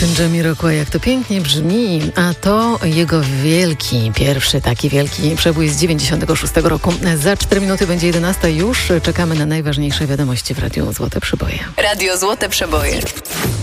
ten Jamiroquai, jak to pięknie brzmi, a to jego pierwszy taki wielki przebój z 96 roku. Za 4 minuty będzie 11 już. Czekamy na najważniejsze wiadomości w Radiu Złote Przeboje. Radio Złote Przeboje.